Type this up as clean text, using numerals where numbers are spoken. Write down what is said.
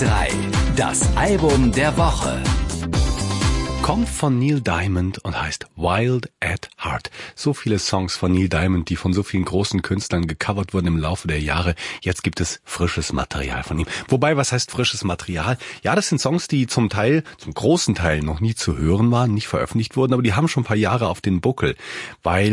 3. Das Album der Woche. Kommt von Neil Diamond und heißt Wild at Heart. So viele Songs von Neil Diamond, die von so vielen großen Künstlern gecovert wurden im Laufe der Jahre. Jetzt gibt es frisches Material von ihm. Wobei, was heißt frisches Material? Ja, das sind Songs, die zum großen Teil noch nie zu hören waren, nicht veröffentlicht wurden, aber die haben schon ein paar Jahre auf den Buckel. Weil